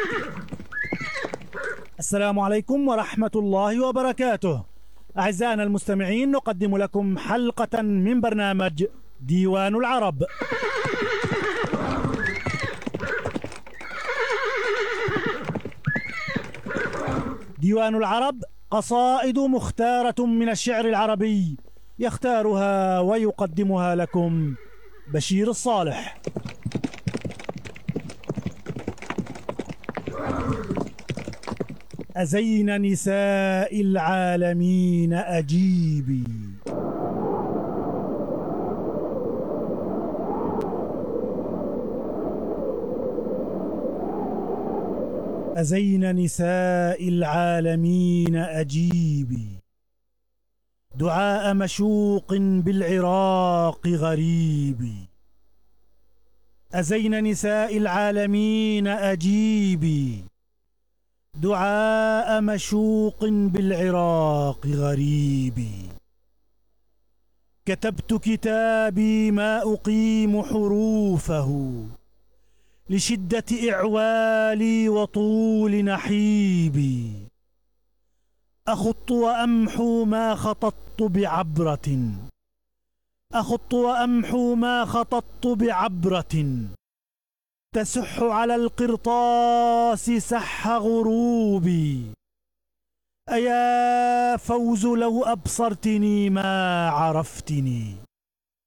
السلام عليكم ورحمة الله وبركاته. أعزائنا المستمعين، نقدم لكم حلقة من برنامج ديوان العرب. ديوان العرب قصائد مختارة من الشعر العربي، يختارها ويقدمها لكم بشير الصالح. أزين نساء العالمين أجيبي، أزين نساء العالمين أجيبي، دعاء مشوق بالعراق غريبي. أزين نساء العالمين أجيبي، دعاء مشوق بالعراق غريبي. كتبت كتابي ما أقيم حروفه، لشدة إعوالي وطول نحيبي. أخط وأمحو ما خططت بعبرة، أخط وأمحو ما خططت بعبرة، تسح على القرطاس سح غروبي. أيا فوز لو أبصرتني ما عرفتني،